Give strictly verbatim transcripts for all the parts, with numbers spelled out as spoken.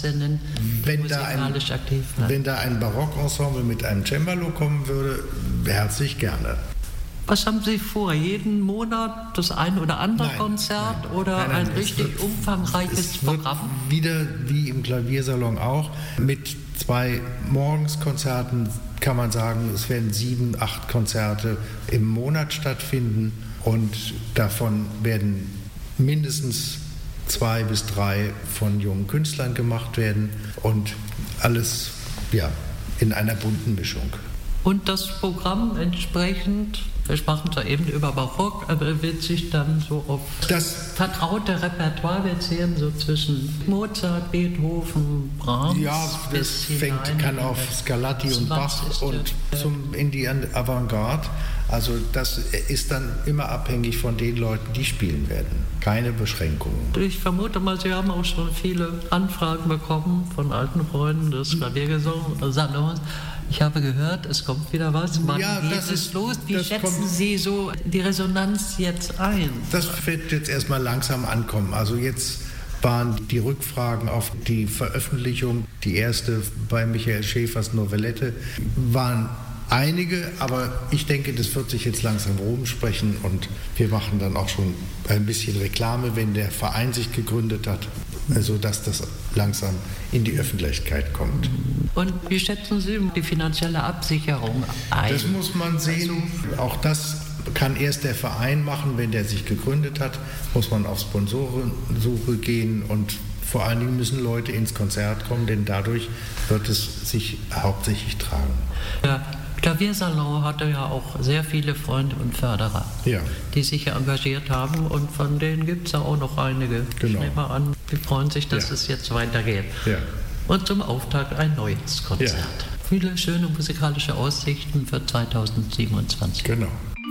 Komponisten wenn da ein, aktiv bleiben. Wenn da ein Barockensemble mit einem Cembalo kommen würde, herzlich gerne. Was haben Sie vor? Jeden Monat das ein oder andere nein, Konzert nein, oder nein, nein, ein richtig wird, umfangreiches es wird Programm? Wieder wie im Klaviersalon auch, mit zwei Morgenskonzerten kann man sagen, es werden sieben, acht Konzerte im Monat stattfinden und davon werden mindestens zwei bis drei von jungen Künstlern gemacht werden und alles ja, in einer bunten Mischung. Und das Programm entsprechend, wir sprachen zwar eben über Barock, aber wird sich dann so auf das vertraute Repertoire beziehen, so zwischen Mozart, Beethoven, Brahms. Ja, das fängt, kann auf Scarlatti und Bach und zum in die Avantgarde. Also das ist dann immer abhängig von den Leuten, die spielen werden. Keine Beschränkungen. Ich vermute mal, Sie haben auch schon viele Anfragen bekommen von alten Freunden des Klaviergesangsalons. Ich habe gehört, es kommt wieder was. Wann ja, geht das es ist, los? Wie das schätzen kommt, Sie so die Resonanz jetzt ein? Das wird jetzt erstmal langsam ankommen. Also jetzt waren die Rückfragen auf die Veröffentlichung, die erste bei Michael Schäfers Novellette, waren einige, aber ich denke, das wird sich jetzt langsam rumsprechen und wir machen dann auch schon ein bisschen Reklame, wenn der Verein sich gegründet hat, sodass das langsam in die Öffentlichkeit kommt. Und wie schätzen Sie die finanzielle Absicherung ein? Das muss man sehen. Auch das kann erst der Verein machen, wenn der sich gegründet hat, muss man auf Sponsorensuche gehen und vor allen Dingen müssen Leute ins Konzert kommen, denn dadurch wird es sich hauptsächlich tragen. Ja. Klaviersalon hatte ja auch sehr viele Freunde und Förderer, ja. die sich engagiert haben und von denen gibt es ja auch noch einige. Genau. Ich nehme an, die freuen sich, dass ja. es jetzt weitergeht. Ja. Und zum Auftakt ein neues Konzert. Ja. Viele schöne musikalische Aussichten für zweitausendsiebenundzwanzig. Genau.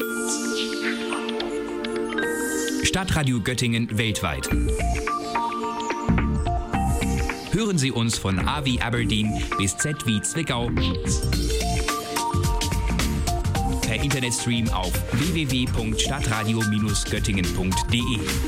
Stadtradio Göttingen weltweit. Hören Sie uns von A wie Aberdeen bis Z wie Zwickau. Per Internetstream auf w w w punkt stadtradio Bindestrich göttingen punkt d e.